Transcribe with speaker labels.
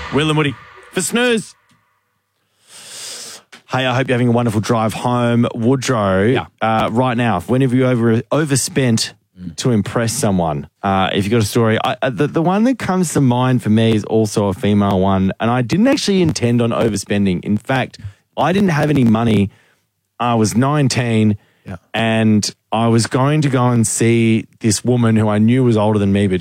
Speaker 1: Will and Woody for Snooze. Hey, I hope you're having a wonderful drive home. Woodrow, right now, whenever you overspent to impress someone, if you've got a story, the one that comes to mind for me is also a female one, and I didn't actually intend on overspending. In fact, I didn't have any money. I was 19, and I was going to go and see this woman who I knew was older than me, but